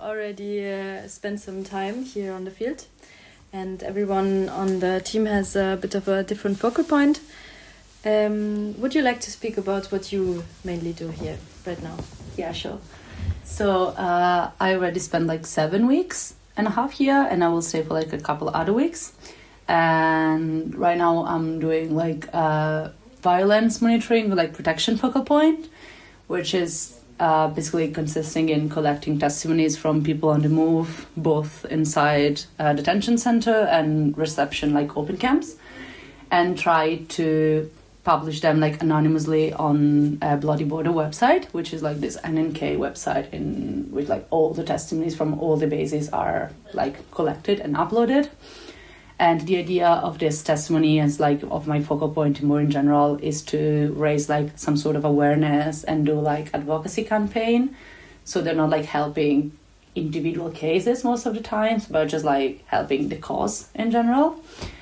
already spent some time here on the field, and everyone on the team has a bit of a different focal point. Would you like to speak about what you mainly do here right now? Yeah, sure. So I already spent like 7 weeks and a half here, and I will stay for like a couple other weeks. And right now I'm doing like violence monitoring, like protection focal point, which is basically consisting in collecting testimonies from people on the move, both inside detention center and reception, like open camps, and try to publish them like anonymously on Bloody Border website, which is like this NNK website in which like all the testimonies from all the bases are like collected and uploaded. And the idea of this testimony is like of my focal point more in general is to raise like some sort of awareness and do like advocacy campaign. So they're not like helping individual cases most of the times, but just like helping the cause in general.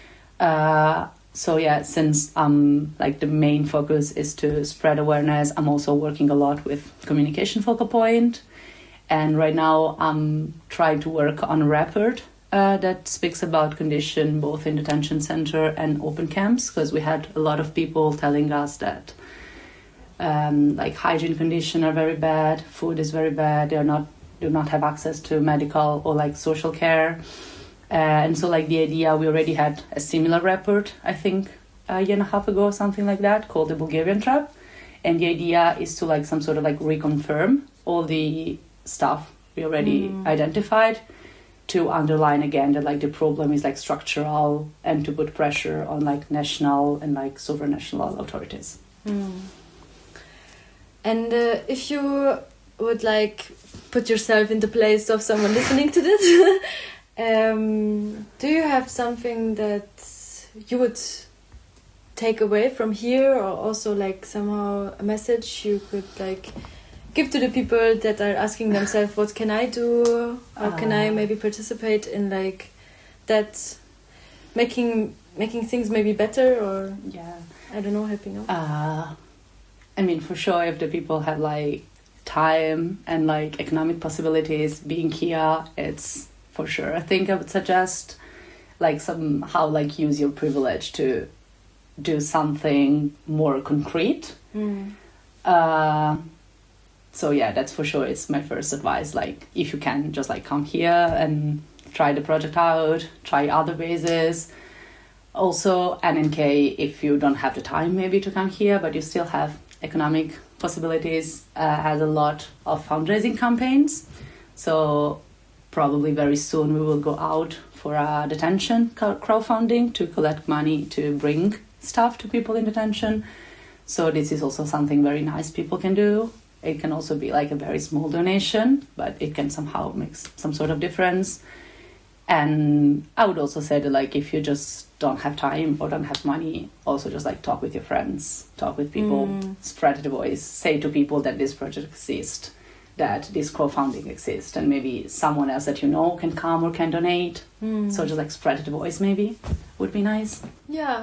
So yeah, since like the main focus is to spread awareness, I'm also working a lot with communication focal point. And right now I'm trying to work on a report that speaks about condition both in detention center and open camps, because we had a lot of people telling us that like hygiene conditions are very bad, food is very bad, do not have access to medical or like social care. And so like the idea, we already had a similar report, I think a year and a half ago or something like that, called the Bulgarian Trap. And the idea is to like some sort of like reconfirm all the stuff we already identified, to underline again that like the problem is like structural, and to put pressure on like national and like supranational authorities. And if you would like put yourself in the place of someone listening to this, do you have something that you would take away from here, or also like somehow a message you could like give to the people that are asking themselves, what can I do? How can I maybe participate in like that, making things maybe better, or I don't know, helping out? I mean, for sure, if the people have like time and like economic possibilities, being here, it's for sure. I think I would suggest like somehow like use your privilege to do something more concrete. So yeah, that's for sure. It's my first advice. Like, if you can, just like come here and try the project out, try other bases. Also, NNK, if you don't have the time maybe to come here, but you still have economic possibilities, has a lot of fundraising campaigns. So probably very soon we will go out for a detention crowdfunding to collect money to bring stuff to people in detention. So this is also something very nice people can do. It can also be like a very small donation, but it can somehow make some sort of difference. And I would also say that like if you just don't have time or don't have money, also just like talk with your friends, talk with people, spread the voice, say to people that this project exists, that this crowdfunding exists, and maybe someone else that you know can come or can donate. So just like spread the voice maybe would be nice. Yeah.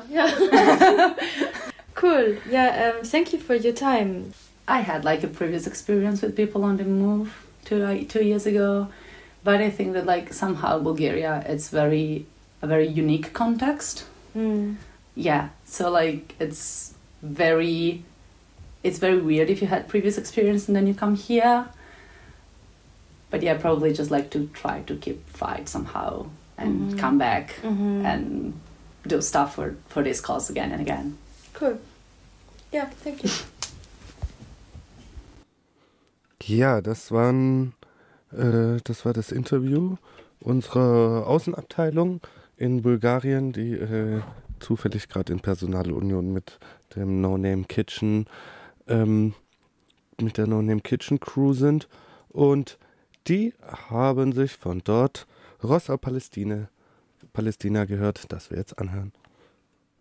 Cool. Yeah, thank you for your time. I had like a previous experience with people on the move 2 years ago, but I think that like somehow Bulgaria, it's a very unique context. Yeah, so like it's very weird if you had previous experience and then you come here. But yeah, probably just like to try to keep fight somehow and come back and do stuff for this cause again and again. Cool. Yeah, thank you. Ja, das war das Interview unserer Außenabteilung in Bulgarien, die zufällig gerade in Personalunion mit dem No Name Kitchen, mit der No Name Kitchen Crew sind, und die haben sich von dort Rossa Palestina gehört, das wir jetzt anhören.